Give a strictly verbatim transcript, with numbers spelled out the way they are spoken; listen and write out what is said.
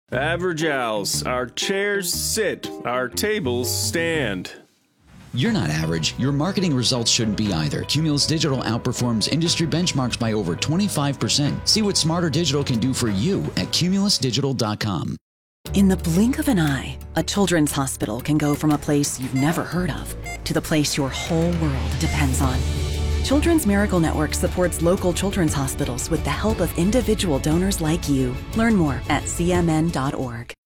Average Owls. Our chairs sit, our tables stand. You're not average. Your marketing results shouldn't be either. Cumulus Digital outperforms industry benchmarks by over twenty-five percent. See what Smarter Digital can do for you at cumulus digital dot com. In the blink of an eye, a children's hospital can go from a place you've never heard of to the place your whole world depends on. Children's Miracle Network supports local children's hospitals with the help of individual donors like you. Learn more at c m n dot org.